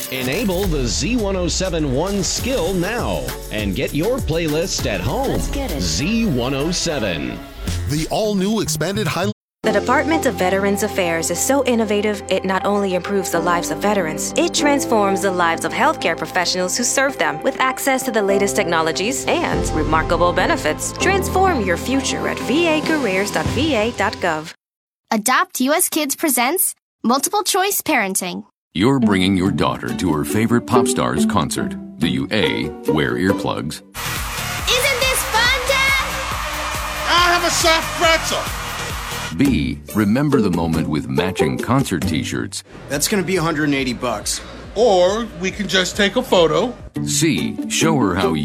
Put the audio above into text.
Enable the Z107 One skill now and get your playlist at home. Let's get it. Z107. The all-new expanded high. The Department of Veterans Affairs is so innovative, it not only improves the lives of veterans, it transforms the lives of healthcare professionals who serve them with access to the latest technologies and remarkable benefits. Transform your future at vacareers.va.gov. Adopt US Kids presents Multiple Choice Parenting. You're bringing your daughter to her favorite pop star's concert. Do you A, wear earplugs? Isn't this fun, Dad? I'll have a soft pretzel. B, remember the moment with matching concert t-shirts? That's gonna be $180. Or we can just take a photo. C, show her how